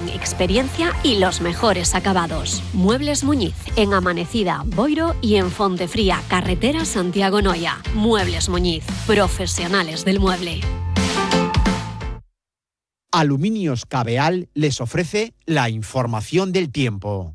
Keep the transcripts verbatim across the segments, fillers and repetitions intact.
experiencia y los mejores acabados. Muebles Muñiz, en Amanecida, Boiro y en Fontefría, carretera Santiago-Noia. Muebles Muñiz, profesionales del mueble. Aluminios Cabeal les ofrece la información del tiempo.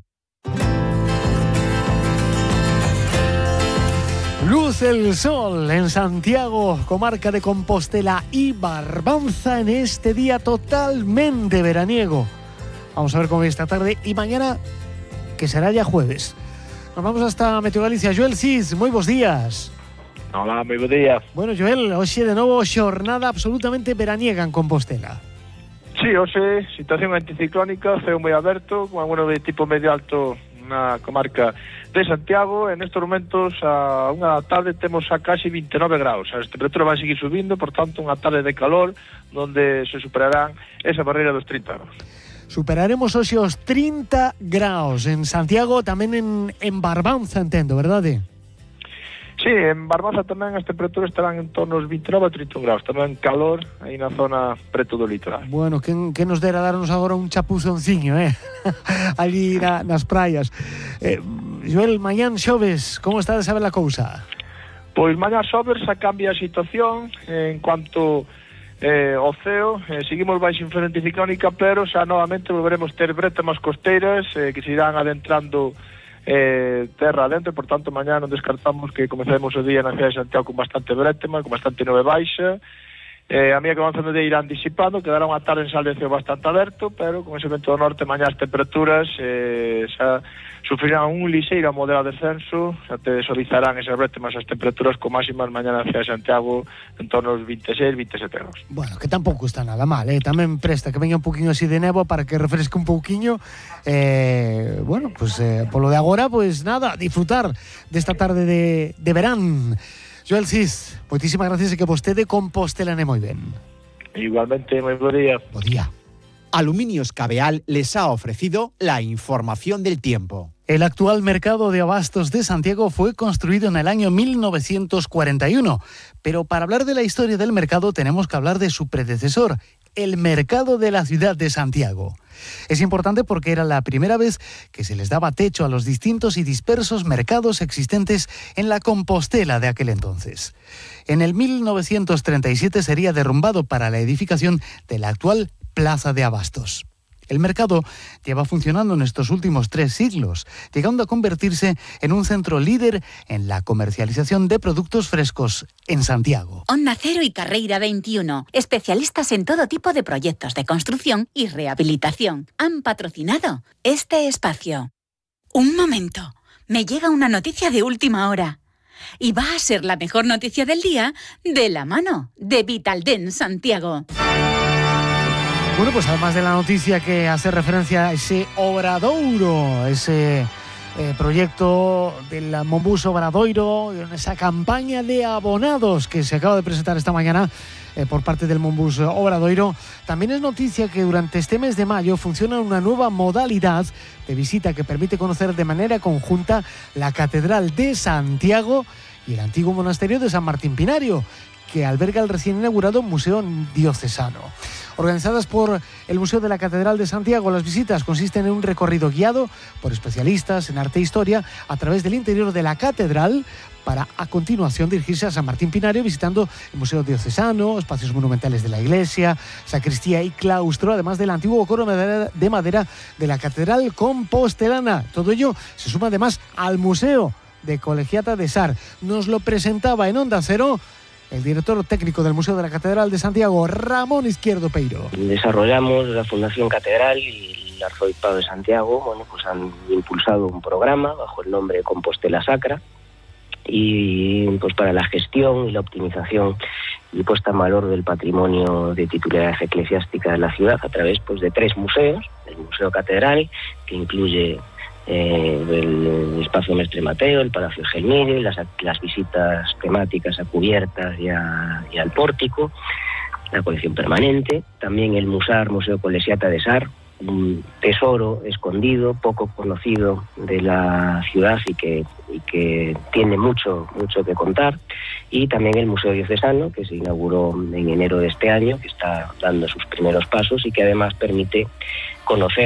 Luce el sol en Santiago, comarca de Compostela y Barbanza en este día totalmente veraniego. Vamos a ver cómo es esta tarde y mañana, que será ya jueves. Nos vamos hasta Meteo Galicia. Joel Cis, moi bons días. Hola, moi bons días. Bueno, Joel, hoxe de novo xornada absolutamente veraniega en Compostela. Sí, hoxe, situación anticiclónica, ceo moi aberto, con alguno de tipo medio alto na comarca de Santiago. En estes momentos, a unha da tarde, temos a casi vinte e nove graus. As temperaturas van seguir subindo, por tanto, unha tarde de calor, donde se superarán esa barreira dos trinta graus. Superaremos hoxe os trinta graus en Santiago, tamén en, en Barbanza, entendo, verdade? Sí, en Barbanza tamén as temperaturas estarán en torno aos vinte e nove a trinta e un graus. Tamén calor aí na zona preto do litoral. Bueno, que, que nos dera darnos agora un chapuzonciño, eh? Ali na, nas praias. Eh, Joel, mañán xoves, como está de saber a cousa? Pois mañán xoves xa cambia a situación en cuanto eh, ao ceo. Eh, seguimos baixo influencia anticiclónica, pero xa novamente volveremos ter brétemas costeiras eh, que se irán adentrando Eh, terra adentro, por tanto mañá non descartamos que comecemos o día na cidade de Santiago con bastante brétema, con bastante nube baixa. Eh, a medida que avanzando de irán disipando, quedará unha tarde en sal de ceo bastante aberto, pero con ese vento do norte mañá as temperaturas eh, xa sufrirán un liseiro a moderado descenso, xa te suavizarán esas brétemas as temperaturas con máximas mañá na cidade de Santiago en torno aos vinte e seis, vinte e sete graus. Bueno, que tampouco está nada mal, eh? Tamén presta que veña un poquinho así de nevo para que refresque un pouquiño. Eh, bueno, pues eh, polo de agora, pues nada, disfrutar desta tarde de, de verán. Joel Cis, moitísimas gracias e que vostede compostelane moi ben. Igualmente, moi bo día. Bo día. Aluminios Cabeal les ha ofrecido la información del tiempo. El actual mercado de abastos de Santiago fue construido en el año mil novecientos cuarenta y uno, pero para hablar de la historia del mercado tenemos que hablar de su predecesor, el mercado de la ciudad de Santiago. Es importante porque era la primera vez que se les daba techo a los distintos y dispersos mercados existentes en la Compostela de aquel entonces. En el mil novecientos treinta y siete sería derrumbado para la edificación de la actual Plaza de Abastos. El mercado lleva funcionando en estos últimos tres siglos, llegando a convertirse en un centro líder en la comercialización de productos frescos en Santiago. Onda Cero y Carreira veintiuno, especialistas en todo tipo de proyectos de construcción y rehabilitación, han patrocinado este espacio. Un momento, me llega una noticia de última hora. Y va a ser la mejor noticia del día de la mano de Vitaldent Santiago. Bueno, pues además de la noticia que hace referencia a ese Obradoiro, ese eh, proyecto del Monbus Obradoiro, esa campaña de abonados que se acaba de presentar esta mañana eh, por parte del Monbus Obradoiro, también es noticia que durante este mes de mayo funciona una nueva modalidad de visita que permite conocer de manera conjunta la Catedral de Santiago y el antiguo monasterio de San Martín Pinario, que alberga el recién inaugurado Museo Diocesano. Organizadas por el Museo de la Catedral de Santiago, las visitas consisten en un recorrido guiado por especialistas en arte e historia a través del interior de la catedral para a continuación dirigirse a San Martín Pinario visitando el Museo Diocesano, espacios monumentales de la iglesia, sacristía y claustro, además del antiguo coro de madera de la Catedral Compostelana. Todo ello se suma además al Museo de Colegiata de Sar. Nos lo presentaba en Onda Cero el director técnico del Museo de la Catedral de Santiago, Ramón Izquierdo Peiro. Desarrollamos la Fundación Catedral y el Arzobispado de Santiago, bueno, pues han impulsado un programa bajo el nombre Compostela Sacra y pues para la gestión y la optimización y puesta en valor del patrimonio de titularidad eclesiástica de la ciudad a través pues de tres museos: el Museo Catedral, que incluye Eh, el espacio Mestre Mateo, el Palacio Gelmire, las, las visitas temáticas a cubiertas y, a, y al pórtico, la colección permanente, también el Musar, Museo Colegiata de Sar, un tesoro escondido, poco conocido de la ciudad y que, y que tiene mucho, mucho que contar, y también el Museo Diocesano, que se inauguró en enero de este año, que está dando sus primeros pasos y que además permite conocer